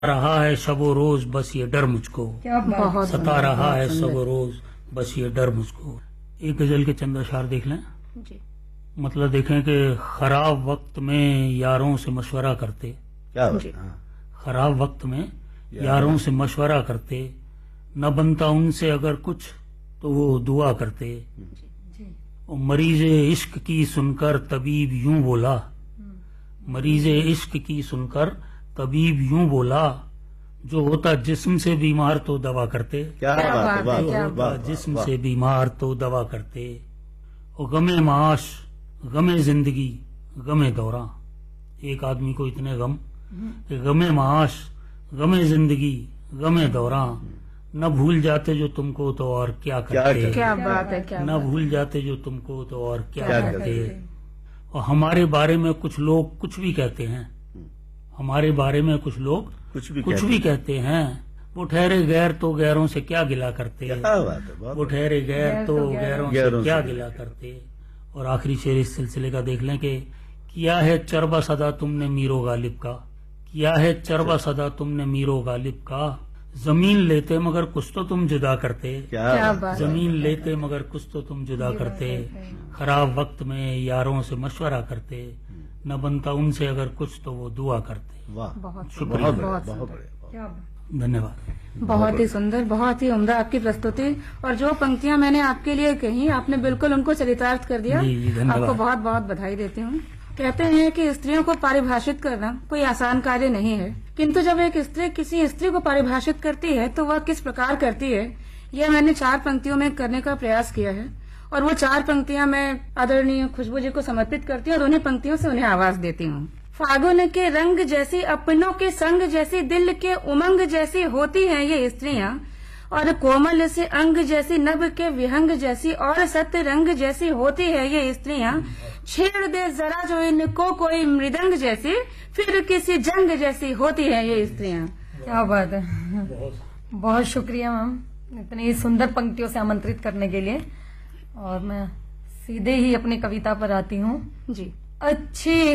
रहा है शबो रोज बस ये डर मुझको, क्या बात, सता रहा है शबो रोज बस ये डर मुझको। एक गजल के चंद अशार देख लें जी। मतलब देखें कि खराब वक्त में यारों से मशवरा करते, क्या जी। खराब वक्त में यारों से मशवरा करते, न बनता उनसे अगर कुछ तो वो दुआ करते। जी। और मरीज इश्क की सुनकर तबीब यूं बोला, मरीज इश्क की सुनकर तबीब यूं बोला, जो होता जिस्म से बीमार तो दवा करते, क्या क्या बात बात है, वाह, है, क्या वाह, वाह, जिस्म वाह। से बीमार तो दवा करते। और गमे माश गमे जिंदगी गमे दौरा, एक आदमी को इतने गम कि गमे माश गमे जिंदगी गमे दौरा, न भूल जाते जो तुमको तो और क्या करते, क्या बात है, क्या न भूल जाते जो तुमको तो और क्या क्या करते। करते। और हमारे बारे में कुछ लोग कुछ भी कहते हैं, हमारे बारे में कुछ लोग कुछ भी कहते हैं। वो ठहरे गैर तो गैरों से क्या गिला करते, क्या बात है, बहुत वो ठहरे गैर तो गैरों से गैरों क्या से गिला करते। और आखिरी शेर इस सिलसिले का देख लें कि किया है चरबा सदा तुमने मीरो गालिब का, किया है चरबा सदा तुमने मीरो गालिब का, जमीन लेते मगर कुछ तो तुम जुदा करते, क्या क्या बात। जमीन लेते मगर कुछ तो तुम जुदा करते। खराब वक्त में यारों से मशवरा करते, न बनता उनसे अगर कुछ तो वो दुआ करते। वाह, बहुत शुक्रिया। बहुत बढ़िया, बहुत बहुत बढ़िया। क्या बात। धन्यवाद। बहुत ही सुंदर, बहुत ही उम्दा आपकी प्रस्तुति। और जो पंक्तियां मैंने आपके लिए कही, आपने बिल्कुल उनको चरितार्थ कर दिया। जी, धन्यवाद। आपको बहुत बहुत बधाई देती हूँ। कहते हैं कि स्त्रियों को परिभाषित करना कोई आसान कार्य नहीं है, किंतु जब एक स्त्री किसी स्त्री को परिभाषित करती है तो वह किस प्रकार करती है, यह मैंने 4 पंक्तियों में करने का प्रयास किया है। और वो 4 पंक्तियां मैं आदरणीय खुशबू जी को समर्पित करती हूँ और उन्हीं पंक्तियों से उन्हें आवाज देती हूँ। फागुन के रंग जैसी, अपनों के संग जैसी, दिल के उमंग जैसी होती हैं ये स्त्रियां, और कोमल से अंग जैसी, नभ के विहंग जैसी, और सत्य रंग जैसी होती है ये स्त्रियां। छेड़ दे जरा जो इनको कोई मृदंग जैसी, फिर किसी जंग जैसी होती है ये स्त्रियां। क्या बात है, बहुत शुक्रिया मैम इतनी सुंदर पंक्तियों से आमंत्रित करने के लिए। और मैं सीधे ही अपनी कविता पर आती हूँ। जी। अच्छी